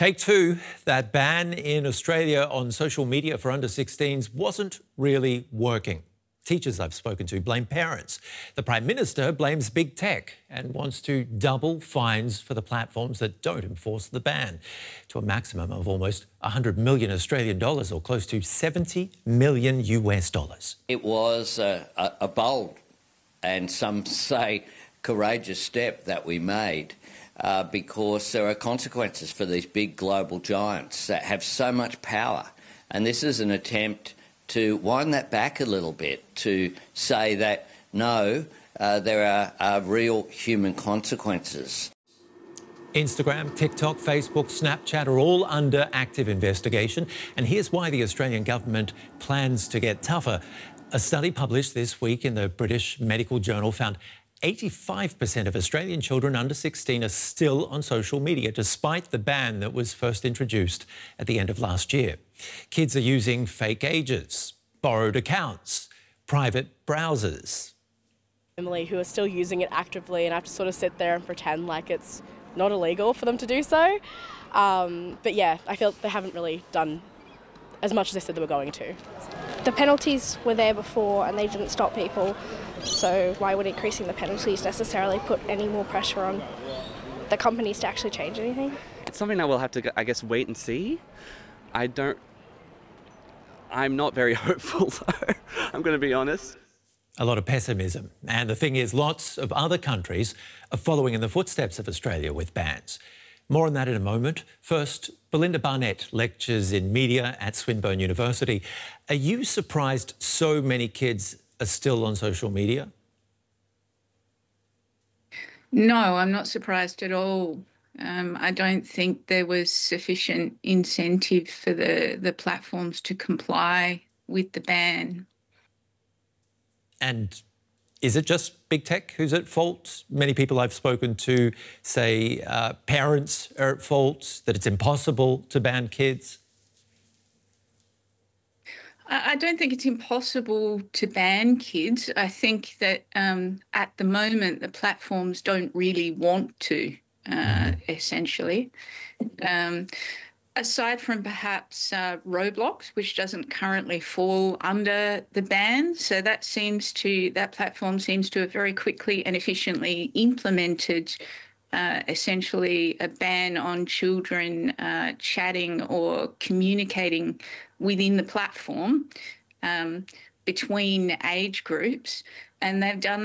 Take two, that ban in Australia on social media for under-16s wasn't really working. Teachers I've spoken to blame parents. The Prime Minister blames big tech and wants to double fines for the platforms that don't enforce the ban to a maximum of almost 100 million Australian dollars, or close to 70 million US dollars. It was a bold and some say courageous step that we made. Because there are consequences for these big global giants that have so much power. And this is an attempt to wind that back a little bit, to say that, no, there are real human consequences. Instagram, TikTok, Facebook, Snapchat are all under active investigation. And here's why the Australian government plans to get tougher. A study published this week in the British Medical Journal found 85% of Australian children under 16 are still on social media, despite the ban that was first introduced at the end of last year. Kids are using fake ages, borrowed accounts, private browsers. Emily, who are still using it actively, and I have to sort of sit there and pretend like it's not illegal for them to do so. But yeah, I feel they haven't really done as much as they said they were going to. The penalties were there before and they didn't stop people, so why would increasing the penalties necessarily put any more pressure on the companies to actually change anything? It's something that we'll have to, I guess, wait and see. I'm not very hopeful though, I'm going to be honest. A lot of pessimism. And the thing is, lots of other countries are following in the footsteps of Australia with bans. More on that in a moment. First, Belinda Barnett lectures in media at Swinburne University. Are you surprised so many kids are still on social media? No, I'm not surprised at all. I don't think there was sufficient incentive for the platforms to comply with the ban. And is it just big tech who's at fault? Many people I've spoken to say parents are at fault, that it's impossible to ban kids. I don't think it's impossible to ban kids. I think that at the moment the platforms don't really want to, essentially. Aside from perhaps Roblox, which doesn't currently fall under the ban, so that platform seems to have very quickly and efficiently implemented essentially a ban on children chatting or communicating within the platform between age groups, and they've done